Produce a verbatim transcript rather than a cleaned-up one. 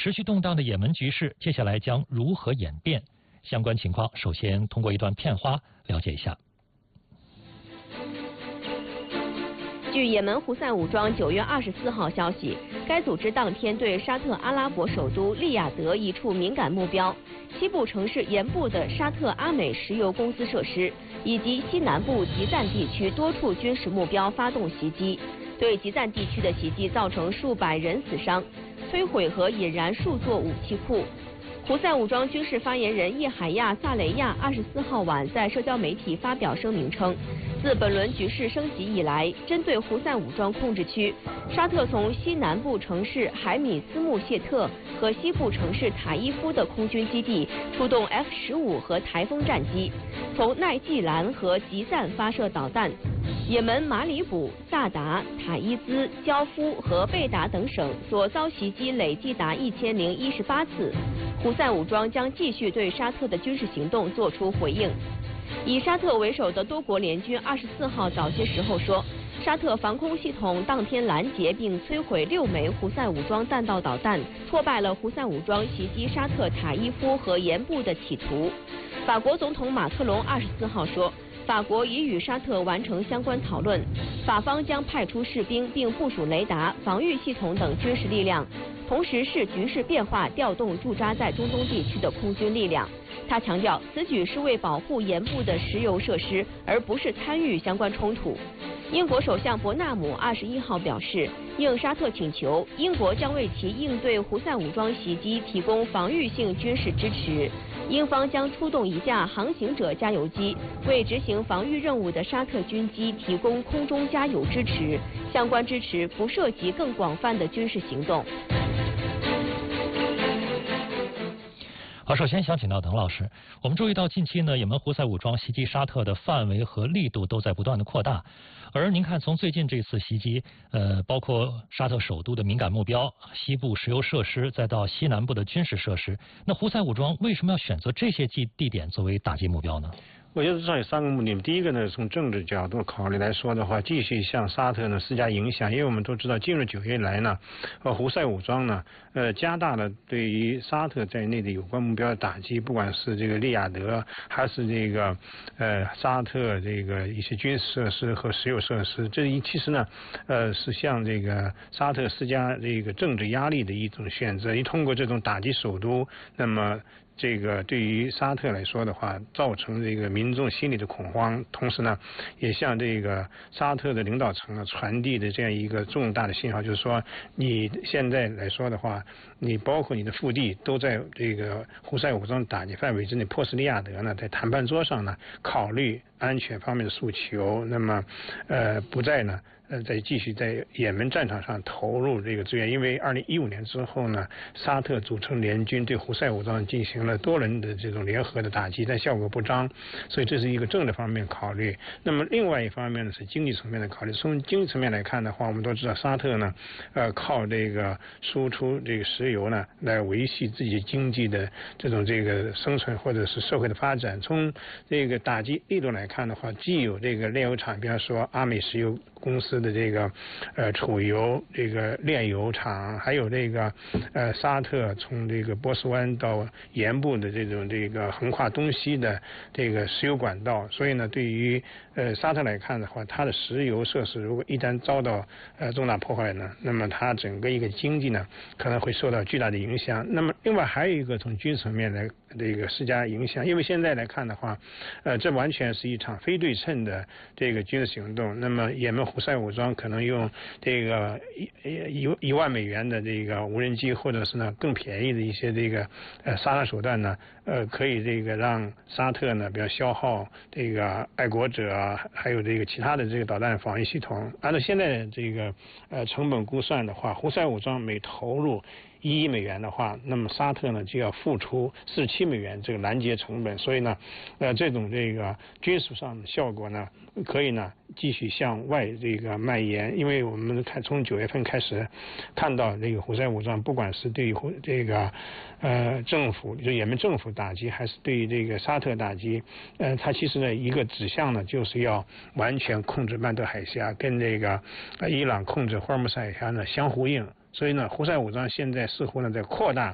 持续动荡的也门局势接下来将如何演变？相关情况，首先通过一段片花了解一下。 据也门胡塞武装九月二十四号消息，该组织当天对沙特阿拉伯首都利雅得一处敏感目标、西部城市沿部的沙特阿美石油公司设施以及西南部吉赞地区多处军事目标发动袭击。对吉赞地区的袭击造成数百人死伤，摧毁和引燃数座武器库。胡塞武装军事发言人叶海亚·萨雷亚二十四号晚在社交媒体发表声明称，自本轮局势升级以来，针对胡塞武装控制区，沙特从西南部城市海米斯穆谢特和西部城市塔伊夫的空军基地出动 F 十五和台风战机，从奈季兰和吉赞发射导弹。也门马里卜、萨达、塔伊兹、焦夫和贝达等省所遭袭击累计达一千零一十八次。胡塞武装将继续对沙特的军事行动作出回应。以沙特为首的多国联军二十四号早些时候说，沙特防空系统当天拦截并摧毁六枚胡塞武装弹道导弹，挫败了胡塞武装袭击沙特塔伊夫和沿部的企图。法国总统马克龙二十四号说，法国已与沙特完成相关讨论，法方将派出士兵并部署雷达、防御系统等军事力量，同时视局势变化调动驻扎在中东地区的空军力量。他强调，此举是为保护沿部的石油设施，而不是参与相关冲突。英国首相伯纳姆二十一号表示，应沙特请求，英国将为其应对胡塞武装袭击提供防御性军事支持。英方将出动一架航行者加油机，为执行防御任务的沙特军机提供空中加油支持。相关支持不涉及更广泛的军事行动。 好，首先想请到滕老师，我们注意到近期呢，也门胡塞武装袭击沙特的范围和力度都在不断的扩大，而您看，从最近这次袭击，呃，包括沙特首都的敏感目标、西部石油设施，再到西南部的军事设施，那胡塞武装为什么要选择这些地地点作为打击目标呢？ 我觉得至少有三个目的。第一个呢，从政治角度考虑来说的话，继续向沙特呢施加影响，因为我们都知道，进入九月以来呢，呃，胡塞武装呢，呃，加大了对于沙特在内的有关目标的打击，不管是这个利雅得，还是这个呃沙特这个一些军事设施和石油设施，这一其实呢，呃，是向这个沙特施加这个政治压力的一种选择。一通过这种打击首都，那么这个对于沙特来说的话，造成这个民众心理的恐慌，同时呢，也向这个沙特的领导层呢传递的这样一个重大的信号，就是说，你现在来说的话，你包括你的腹地都在这个胡塞武装打击范围之内，迫使利雅得呢在谈判桌上呢考虑安全方面的诉求，那么呃不再呢。呃，在继续在也门战场上投入这个资源，因为二零一五年之后呢，沙特组成联军对胡塞武装进行了多轮的这种联合的打击，但效果不彰，所以这是一个政治方面考虑。那么另外一方面呢是经济层面的考虑。从经济层面来看的话，我们都知道沙特呢，呃，靠这个输出这个石油呢来维系自己经济的这种这个生存或者是社会的发展。从这个打击力度来看的话，既有这个炼油厂，比方说阿美石油公司的这个呃储油这个炼油厂，还有这个呃沙特从这个波斯湾到沿部的这种这个横跨东西的这个石油管道，所以呢，对于呃沙特来看的话，它的石油设施如果一旦遭到呃重大破坏呢，那么它整个一个经济呢可能会受到巨大的影响。那么另外还有一个从军事层面来这个施加影响，因为现在来看的话，呃这完全是一场非对称的这个军事行动。那么也门胡塞武装可能用这个一一一万美元的这个无人机，或者是呢更便宜的一些这个呃杀伤手段呢，呃可以这个让沙特呢比较消耗这个爱国者啊，还有这个其他的这个导弹防御系统。按照现在这个呃成本估算的话，胡塞武装每投入一亿美元的话，那么沙特呢就要付出四十七美元这个拦截成本，所以呢，呃，这种这个军事上的效果呢，可以呢继续向外这个蔓延。因为我们看从九月份开始看到这个胡塞武装，不管是对于这个呃政府，就也门政府打击，还是对于这个沙特打击，呃，它其实呢一个指向呢就是要完全控制曼德海峡，跟这个伊朗控制霍尔木兹海峡呢相呼应。所以呢，胡塞武装现在似乎呢在扩大